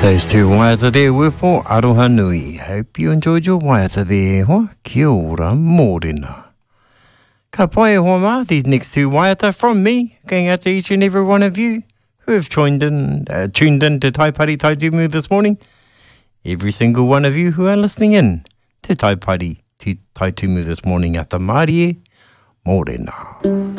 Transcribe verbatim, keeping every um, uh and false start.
Those two waiata there were for Aroha Nui. Hope you enjoyed your waiata there. Hoa? Kia ora, mōrena. Ka pai e hoa mā, these next two waiata from me, going out to each and every one of you who have joined in, uh, tuned in to Tai Pari Tai Tumu this morning. Every single one of you who are listening in to Tai Pari Tai Tumu this morning at the Mārie, mōrena.